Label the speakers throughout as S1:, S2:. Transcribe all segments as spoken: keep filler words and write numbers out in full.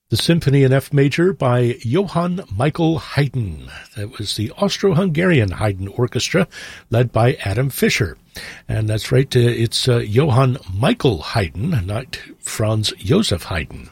S1: The Symphony in F Major by Johann Michael Haydn. That was the Austro-Hungarian Haydn Orchestra, led by Adam Fischer. And that's right, uh, it's uh, Johann Michael Haydn, not Franz Joseph Haydn.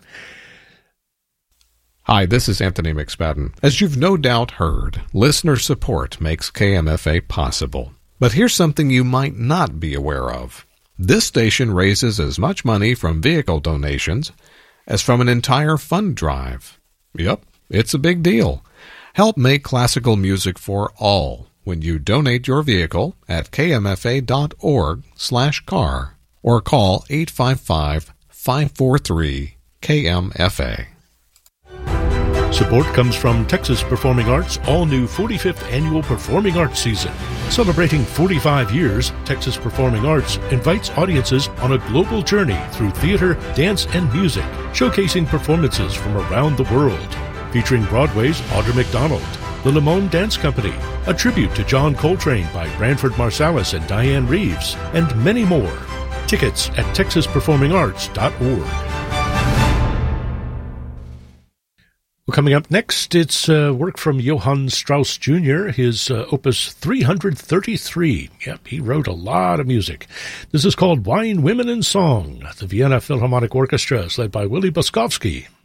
S2: Hi, this is Anthony McSpadden. As you've no doubt heard, listener support makes K M F A possible. But here's something you might not be aware of. This station raises as much money from vehicle donations as from an entire fund drive. Yep, it's a big deal. Help make classical music for all when you donate your vehicle at kmfa.org slash car or call eight five five, five four three, K M F A.
S1: Support comes from Texas Performing Arts' all-new forty-fifth Annual Performing Arts Season. Celebrating forty-five years, Texas Performing Arts invites audiences on a global journey through theater, dance, and music, showcasing performances from around the world. Featuring Broadway's Audra McDonald, the Limon Dance Company, a tribute to John Coltrane by Branford Marsalis and Diane Reeves, and many more. Tickets at texas performing arts dot org. Well, coming up next, it's uh, work from Johann Strauss Junior, his uh, Opus three hundred thirty-three. Yep, he wrote a lot of music. This is called Wine, Women, and Song. The Vienna Philharmonic Orchestra is led by Willy Boskovsky.